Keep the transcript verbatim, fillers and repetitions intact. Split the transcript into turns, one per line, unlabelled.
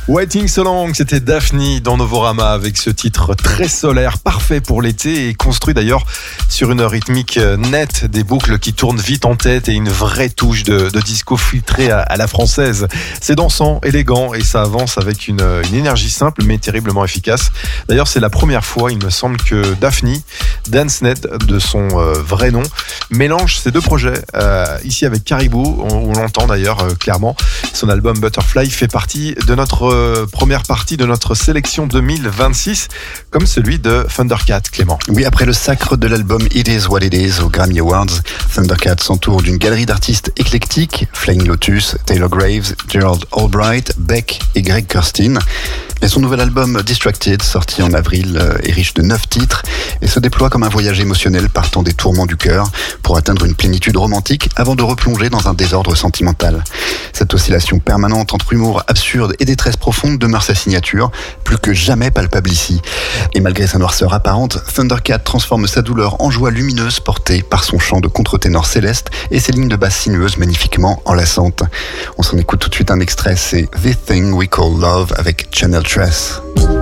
Waiting So Long, c'était Daphne dans Novorama avec ce titre très solaire, parfait pour l'été et construit d'ailleurs sur une rythmique nette, des boucles qui tournent vite en tête et une vraie touche de, de disco filtré à, à la française. C'est dansant, élégant et ça avance avec une, une énergie simple mais terriblement efficace. D'ailleurs, c'est la première fois, il me semble, que Daphne, DanceNet de son euh, vrai nom, mélange ces deux projets. Euh, ici avec Caribou, on, on l'entend d'ailleurs euh, clairement. Son album Butterfly fait partie de notre euh, première partie de notre sélection deux mille vingt-six, comme celui de Thundercat, Clément.
Oui, après le sacre de l'album It Is What It Is aux Grammy Awards, Thundercat s'entoure d'une galerie d'artistes éclectiques, Flying Lotus, Taylor Graves, Gerald Albright, Beck et Greg Kurstin. Et son nouvel album Distracted, sorti en avril, est riche de neuf titres et se déploie comme un voyage émotionnel partant des tourments du cœur pour atteindre une plénitude romantique avant de replonger dans un désordre sentimental. Cette oscillation permanente entre humour absurde et détresse profonde demeure sa signature, plus que jamais palpable ici. Et malgré sa noirceur apparente, Thundercat transforme sa douleur en joie lumineuse portée par son chant de contre-ténor céleste et ses lignes de basse sinueuses magnifiquement enlaçantes. On s'en écoute tout de suite un extrait, c'est This Thing We Call Love avec Channel Tress.